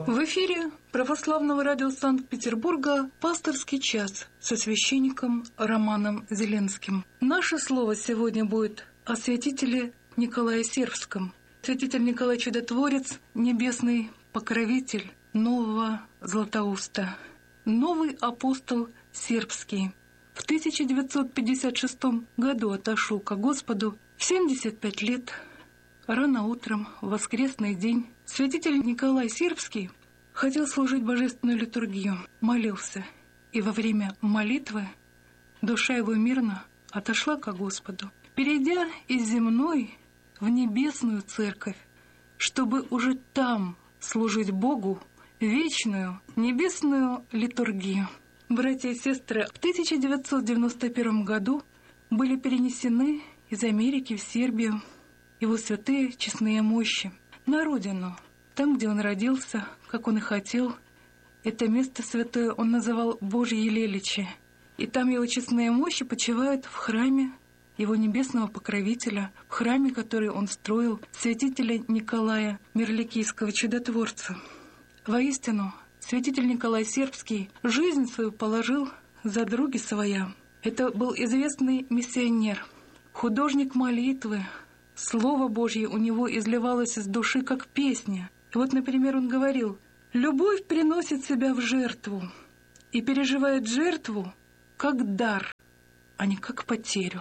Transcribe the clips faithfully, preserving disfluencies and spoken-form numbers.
В эфире Православного радио Санкт-Петербурга «Пасторский час» со священником Романом Зеленским. Наше слово сегодня будет о святителе Николае Сербском. Святитель Николай Чудотворец, небесный покровитель нового Златоуста, новый апостол сербский. В тысяча девятьсот пятьдесят шестом году отошел ко Господу в семьдесят пять лет. Рано утром, в воскресный день, святитель Николай Сербский хотел служить божественную литургию, молился, и во время молитвы душа его мирно отошла ко Господу, перейдя из земной в небесную церковь, чтобы уже там служить Богу вечную небесную литургию. Братья и сестры, в тысяча девятьсот девяносто первом году были перенесены из Америки в Сербию его святые честные мощи на родину, там, где он родился, как он и хотел. Это место святое он называл Божье Леличе, и там его честные мощи почивают в храме его небесного покровителя, в храме, который он строил, святителя Николая Мирликийского чудотворца. Воистину, святитель Николай Сербский жизнь свою положил за други своя. Это был известный миссионер, художник молитвы. Слово Божье у него изливалось из души, как песня. И вот, например, он говорил: «Любовь приносит себя в жертву и переживает жертву как дар, а не как потерю».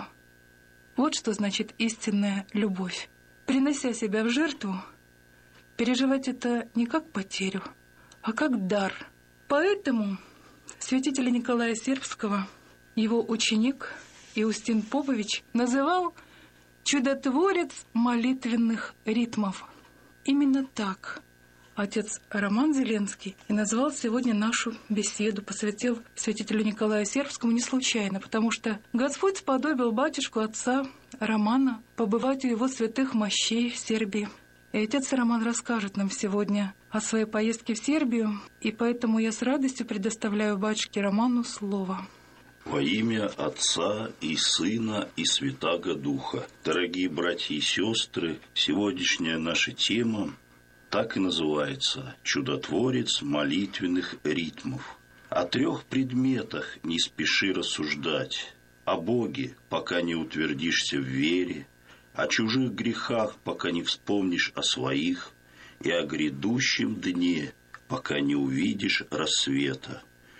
Вот что значит истинная любовь. Принося себя в жертву, переживать это не как потерю, а как дар. Поэтому святителя Николая Сербского его ученик Иустин Попович называл «чудотворец молитвенных ритмов». Именно так отец Роман Зеленский и назвал сегодня нашу беседу, посвятил святителю Николаю Сербскому не случайно, потому что Господь сподобил батюшку отца Романа побывать у его святых мощей в Сербии. И отец Роман расскажет нам сегодня о своей поездке в Сербию, и поэтому я с радостью предоставляю батюшке Роману слово. Во имя Отца и Сына и Святаго Духа. Дорогие братья и сестры, сегодняшняя наша тема так и называется «Чудотворец молитвенных ритмов». О трех предметах не спеши рассуждать. О Боге, пока не утвердишься в вере, о чужих грехах, пока не вспомнишь о своих, и о грядущем дне, пока не увидишь рассвета.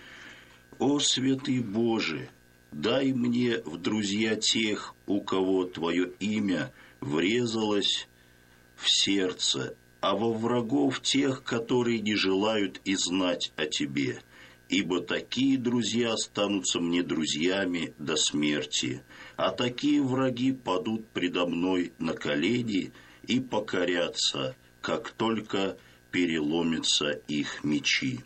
О, святый Боже, дай мне в друзья тех, у кого Твое имя врезалось в сердце, а во врагов тех, которые не желают и знать о Тебе, ибо такие друзья останутся мне друзьями до смерти, а такие враги падут предо мной на колени и покорятся, как только переломятся их мечи.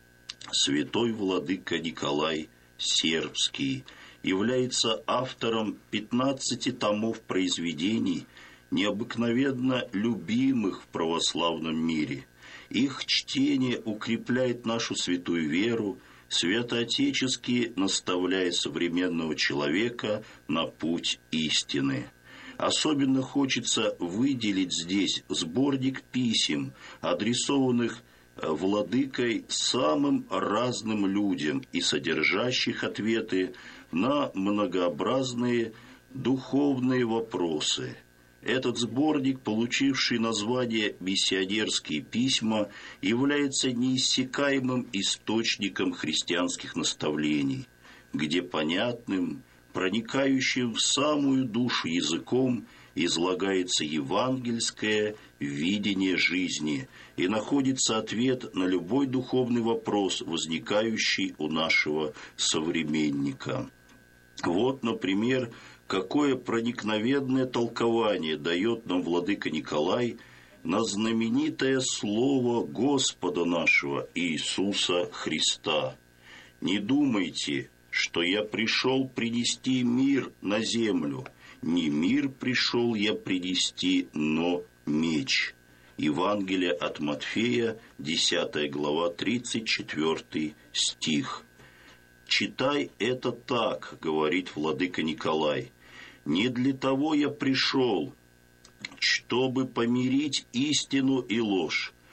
Святой владыка Николай Сербский является автором пятнадцати томов произведений, необыкновенно любимых в православном мире. Их чтение укрепляет нашу святую веру, святоотечески наставляя современного человека на путь истины. Особенно хочется выделить здесь сборник писем, адресованных владыкой самым разным людям и содержащих ответы на многообразные духовные вопросы. Этот сборник, получивший название «Миссионерские письма», является неиссякаемым источником христианских наставлений, где понятным, проникающим в самую душу языком излагается евангельское видение жизни и находится ответ на любой духовный вопрос, возникающий у нашего современника. Вот, например, какое проникновенное толкование дает нам владыка Николай на знаменитое слово Господа нашего Иисуса Христа. «Не думайте, что я пришел принести мир на землю. Не мир пришел я принести, но меч». Евангелие от Матфея, десятая глава, тридцать четвёртый стих. «Читай это так, — говорит владыка Николай, — не для того я пришел, чтобы помирить истину и ложь,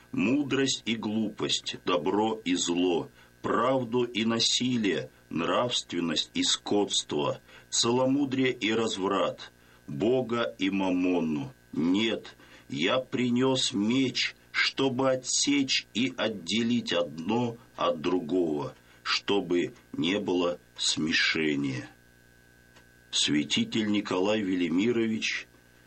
мудрость и глупость, добро и зло, правду и насилие, нравственность и скотство, целомудрие и разврат, Бога и мамонну. Нет, я принес меч, чтобы отсечь и отделить одно от другого, чтобы не было смешения. Святитель Николай Велимирович,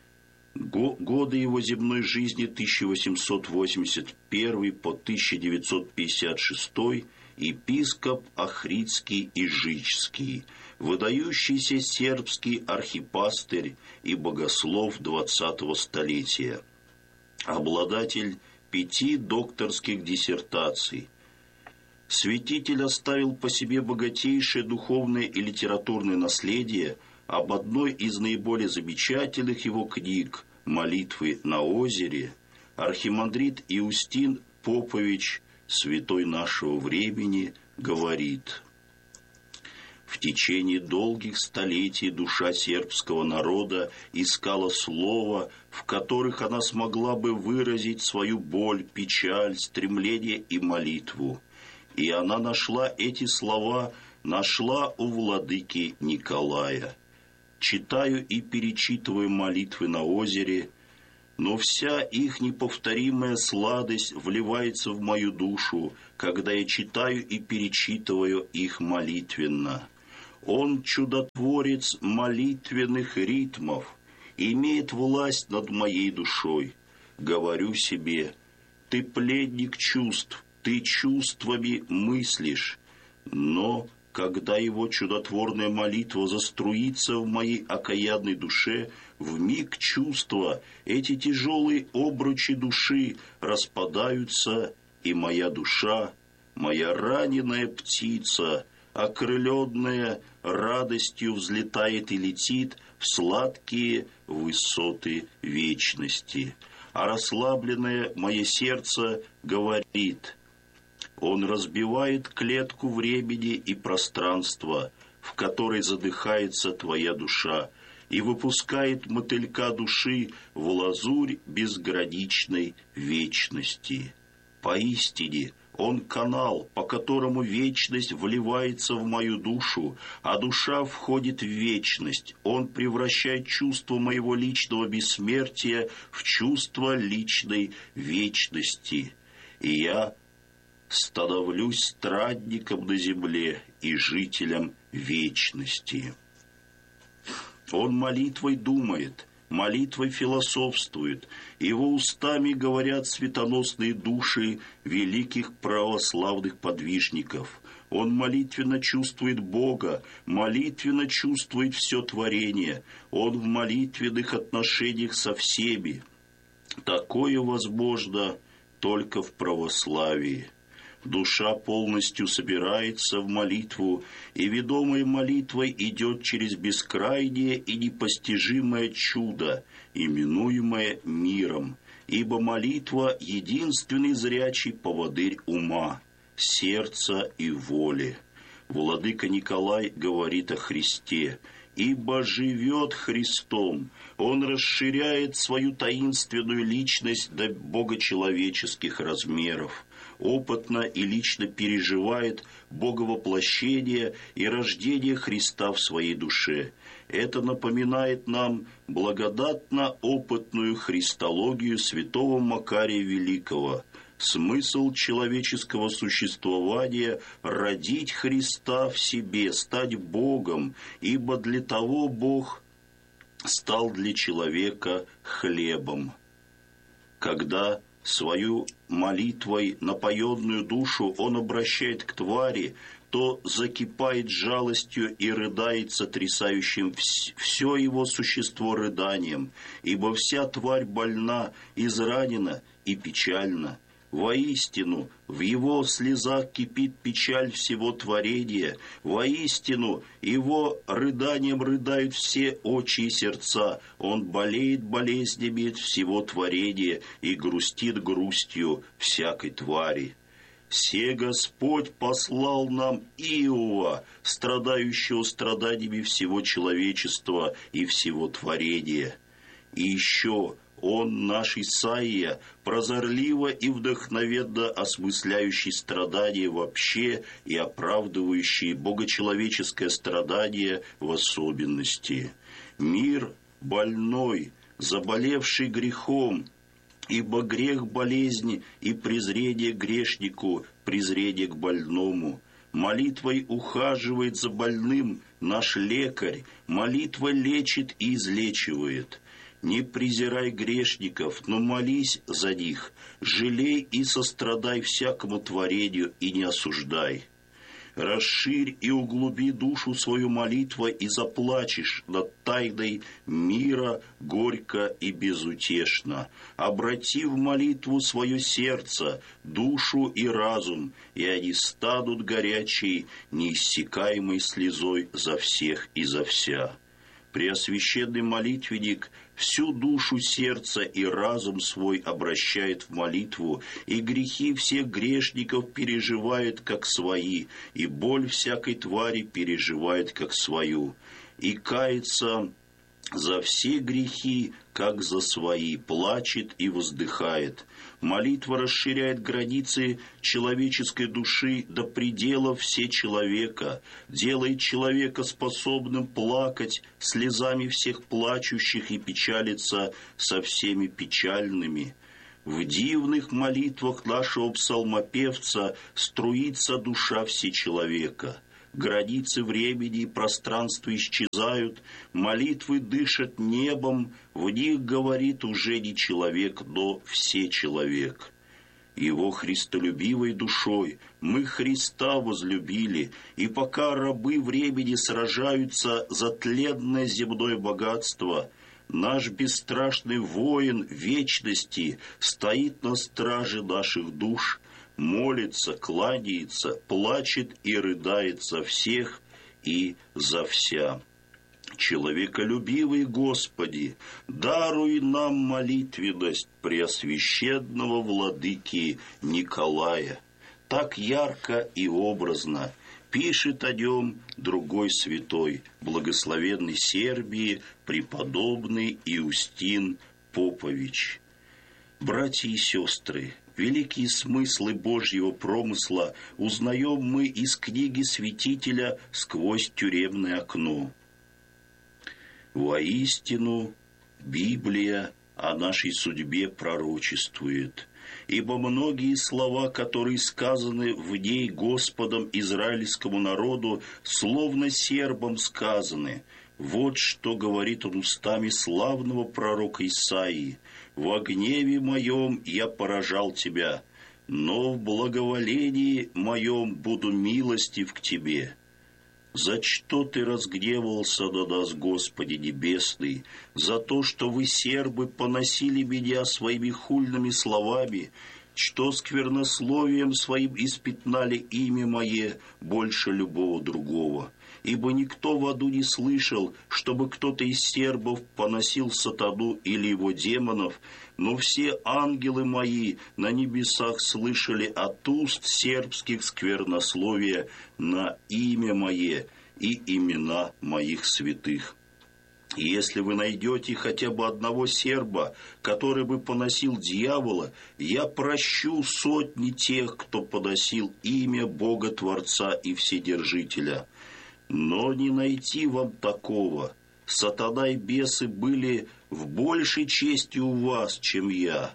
годы его земной жизни тысяча восемьсот восемьдесят первый по тысяча девятьсот пятьдесят шестой, епископ Охридский и Жичский, выдающийся сербский архипастырь и богослов двадцатого столетия, обладатель пяти докторских диссертаций. Святитель оставил по себе богатейшее духовное и литературное наследие. Об одной из наиболее замечательных его книг «Молитвы на озере» архимандрит Иустин Попович, святой нашего времени, говорит: «В течение долгих столетий душа сербского народа искала слова, в которых она смогла бы выразить свою боль, печаль, стремление и молитву. И она нашла эти слова, нашла у владыки Николая. Читаю и перечитываю молитвы на озере, но вся их неповторимая сладость вливается в мою душу, когда я читаю и перечитываю их молитвенно. Он чудотворец молитвенных ритмов, имеет власть над моей душой. Говорю себе: ты пленник чувств, ты чувствами мыслишь, но когда его чудотворная молитва заструится в моей окаянной душе, вмиг чувства, эти тяжелые обручи души распадаются, и моя душа, моя раненая птица, окрыленная радостью, взлетает и летит в сладкие высоты вечности. А расслабленное мое сердце говорит: он разбивает клетку времени и пространства, в которой задыхается твоя душа, и выпускает мотылька души в лазурь безграничной вечности. Поистине, он канал, по которому вечность вливается в мою душу, а душа входит в вечность. Он превращает чувство моего личного бессмертия в чувство личной вечности. И я становлюсь страдником на земле и жителем вечности. Он молитвой думает, молитвой философствует, его устами говорят светоносные души великих православных подвижников. Он молитвенно чувствует Бога, молитвенно чувствует все творение, он в молитвенных отношениях со всеми. Такое возможно только в православии. Душа полностью собирается в молитву, и, ведомая молитвой, идет через бескрайнее и непостижимое чудо, именуемое миром, ибо молитва – единственный зрячий поводырь ума, сердца и воли. Владыка Николай говорит о Христе: «Ибо живет Христом, Он расширяет свою таинственную личность до богочеловеческих размеров, опытно и лично переживает боговоплощение и рождение Христа в своей душе. Это напоминает нам благодатно-опытную христологию святого Макария Великого. Смысл человеческого существования – родить Христа в себе, стать Богом, ибо для того Бог стал для человека хлебом». Когда свою молитвой напоенную душу он обращает к твари, то закипает жалостью и рыдает сотрясающим все его существо рыданием, ибо вся тварь больна, изранена и печальна. Воистину, в его слезах кипит печаль всего творения. Воистину, его рыданием рыдают все очи и сердца. Он болеет болезнями всего творения и грустит грустью всякой твари. «Се Господь послал нам Иова, страдающего страданиями всего человечества и всего творения. И еще он, наш Исаия, прозорливо и вдохновенно осмысляющий страдания вообще и оправдывающий богочеловеческое страдание в особенности. Мир больной, заболевший грехом, ибо грех болезни и презрение к грешнику, презрение к больному. Молитвой ухаживает за больным наш лекарь, молитва лечит и излечивает. Не презирай грешников, но молись за них, жалей и сострадай всякому творению и не осуждай. Расширь и углуби душу свою молитвой, и заплачешь над тайной мира горько и безутешно. Обрати в молитву свое сердце, душу и разум, и они станут горячей, неиссякаемой слезой за всех и за вся. Преосвященный молитвенник всю душу, сердце и разум свой обращает в молитву, и грехи всех грешников переживает как свои, и боль всякой твари переживает как свою, и кается за все грехи, как за свои, плачет и воздыхает. Молитва расширяет границы человеческой души до пределов все человека, делает человека способным плакать слезами всех плачущих и печалиться со всеми печальными. В дивных молитвах нашего псалмопевца струится душа всечеловека. Границы времени и пространства исчезают, молитвы дышат небом, в них говорит уже не человек, но всечеловек. Его христолюбивой душой мы Христа возлюбили, и пока рабы времени сражаются за тленное земное богатство, наш бесстрашный воин вечности стоит на страже наших душ, молится, кланяется, плачет и рыдает за всех и за вся. Человеколюбивый Господи, даруй нам молитвенность преосвященного владыки Николая. Так ярко и образно пишет о нем другой святой, благословенный Сербии, преподобный Иустин Попович. Братья и сестры, великие смыслы Божьего промысла узнаем мы из книги святителя «Сквозь тюремное окно». Воистину, Библия о нашей судьбе пророчествует, ибо многие слова, которые сказаны в ней Господом израильскому народу, словно сербам сказаны. Вот что говорит он устами славного пророка Исаии: «Во гневе моем я поражал тебя, но в благоволении моем буду милостив к тебе». За что ты разгневался на нас, Господи Небесный? За то, что вы, сербы, поносили меня своими хульными словами, что сквернословием своим испятнали имя мое больше любого другого. Ибо никто в аду не слышал, чтобы кто-то из сербов поносил сатану или его демонов, но все ангелы мои на небесах слышали от уст сербских сквернословия на имя мое и имена моих святых. И если вы найдете хотя бы одного серба, который бы поносил дьявола, я прощу сотни тех, кто поносил имя Бога Творца и Вседержителя. Но не найти вам такого. Сатана и бесы были в большей чести у вас, чем я,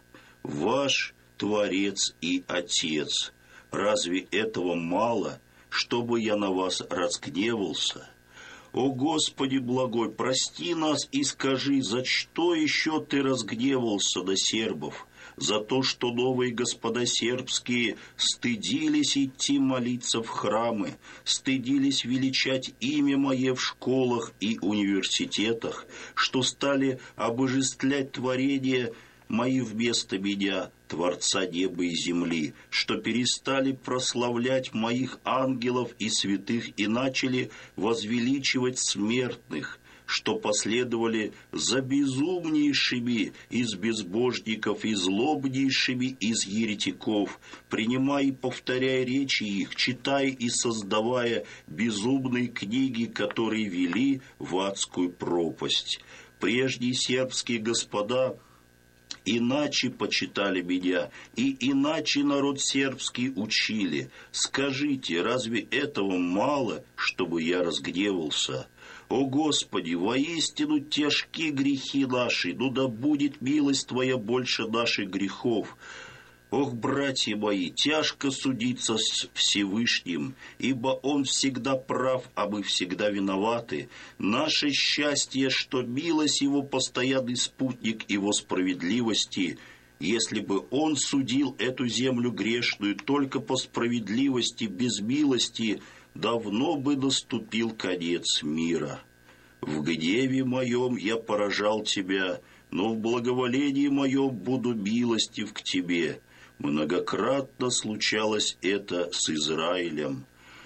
ваш Творец и Отец. Разве этого мало, чтобы я на вас разгневался? О Господи благой, прости нас и скажи, за что еще ты разгневался на сербов? За то, что новые господа сербские стыдились идти молиться в храмы, стыдились величать имя мое в школах и университетах, что стали обожествлять творения мои вместо меня, Творца неба и земли, что перестали прославлять моих ангелов и святых и начали возвеличивать смертных, что последовали за безумнейшими из безбожников и злобнейшими из еретиков, принимая и повторяя речи их, читая и создавая безумные книги, которые вели в адскую пропасть. Прежние сербские господа иначе почитали меня, и иначе народ сербский учили. Скажите, разве этого мало, чтобы я разгневался? О Господи, воистину тяжки грехи наши, ну да будет милость Твоя больше наших грехов. Ох, братья мои, тяжко судиться с Всевышним, ибо Он всегда прав, а мы всегда виноваты. Наше счастье, что милость Его постоянный спутник Его справедливости. Если бы Он судил эту землю грешную только по справедливости, без милости, давно бы наступил конец мира. В гневе моем я поражал Тебя, но в благоволении моем буду милостив к Тебе. Многократно случалось это с Израилем.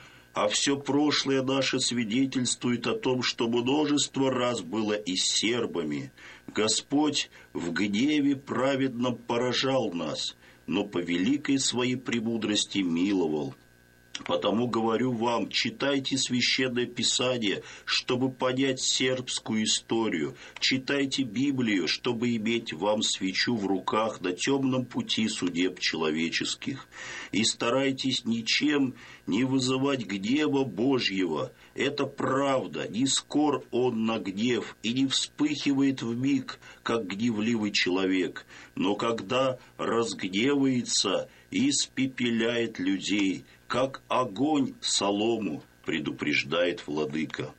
А все прошлое наше свидетельствует о том, что множество раз было и с сербами. Господь в гневе праведном поражал нас, но по великой своей премудрости миловал. Потому говорю вам, читайте Священное Писание, чтобы понять сербскую историю. Читайте Библию, чтобы иметь вам свечу в руках на темном пути судеб человеческих. И старайтесь ничем не вызывать гнева Божьего. Это правда, не скор он на гнев и не вспыхивает вмиг, как гневливый человек. Но когда разгневается, испепеляет людей, как огонь солому, предупреждает владыка.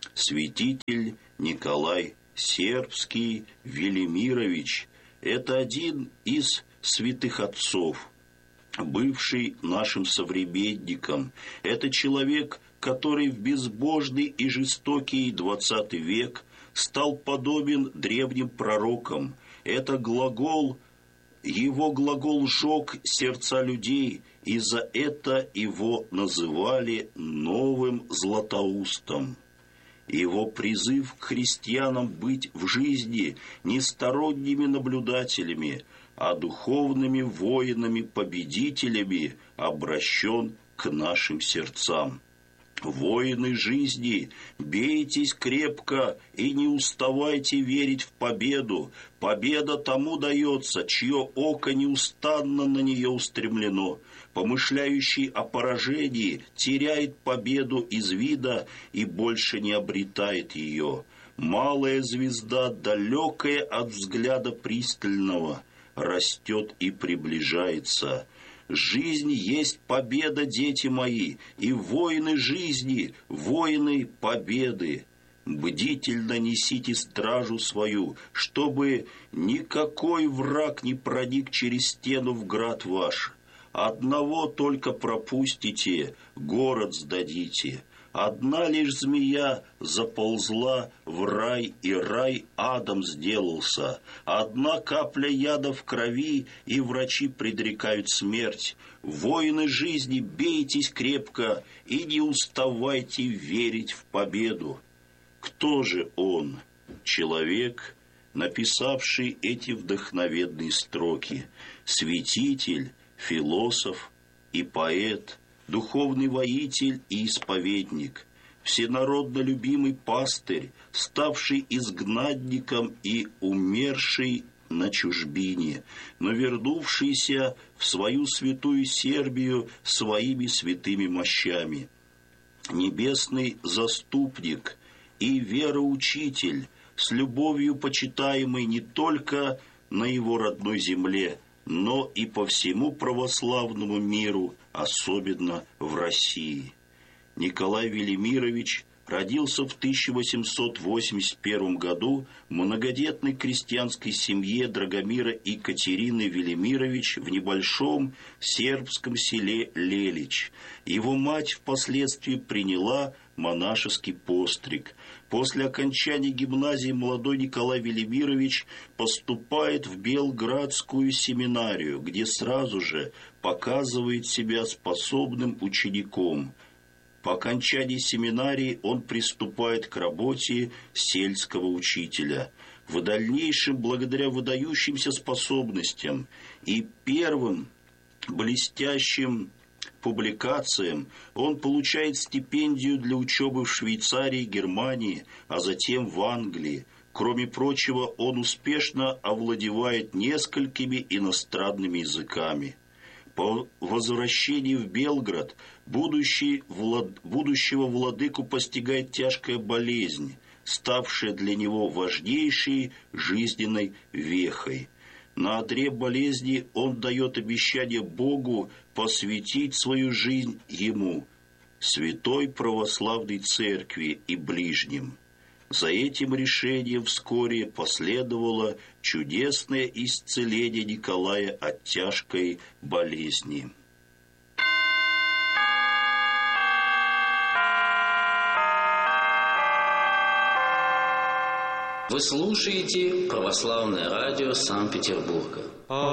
Святитель Николай Сербский Велимирович – это один из святых отцов, бывший нашим современником. Это человек, который в безбожный и жестокий двадцатый век стал подобен древним пророкам. Это глагол, его глагол сжег сердца людей, и за это его называли новым Златоустом. Его призыв к христианам быть в жизни не сторонними наблюдателями, а духовными воинами-победителями обращен к нашим сердцам. Воины жизни, бейтесь крепко и не уставайте верить в победу. Победа тому дается, чье око неустанно на нее устремлено. Помышляющий о поражении теряет победу из вида и больше не обретает ее. Малая звезда, далекая от взгляда пристального, растет и приближается. Жизнь есть победа, дети мои, и воины жизни, воины победы. Бдительно несите стражу свою, чтобы никакой враг не проник через стену в град ваш. Одного только пропустите, город сдадите. Одна лишь змея заползла в рай, и рай адом сделался. Одна капля яда в крови, и врачи предрекают смерть. Воины жизни, бейтесь крепко и не уставайте верить в победу. Кто же он? Человек, написавший эти вдохновенные строки. Святитель, философ и поэт, духовный воитель и исповедник, всенародно любимый пастырь, ставший изгнанником и умерший на чужбине, но вернувшийся в свою святую Сербию своими святыми мощами. Небесный заступник и вероучитель, с любовью почитаемый не только на его родной земле, но и по всему православному миру, особенно в России. Николай Велимирович родился в тысяча восемьсот восемьдесят первом году в многодетной крестьянской семье Драгомира и Катерины Велимирович в небольшом сербском селе Лелич. Его мать впоследствии приняла монашеский постриг. После окончания гимназии молодой Николай Велимирович поступает в Белградскую семинарию, где сразу же показывает себя способным учеником. По окончании семинарии он приступает к работе сельского учителя. В дальнейшем, благодаря выдающимся способностям и первым блестящим публикациям, он получает стипендию для учебы в Швейцарии, Германии, а затем в Англии. Кроме прочего, он успешно овладевает несколькими иностранными языками. По возвращении в Белград будущий влад... будущего владыку постигает тяжкая болезнь, ставшая для него важнейшей жизненной вехой. На одре болезни он дает обещание Богу посвятить свою жизнь ему, святой православной церкви и ближним. За этим решением вскоре последовало чудесное исцеление Николая от тяжкой болезни. Вы слушаете Православное радио Санкт-Петербурга.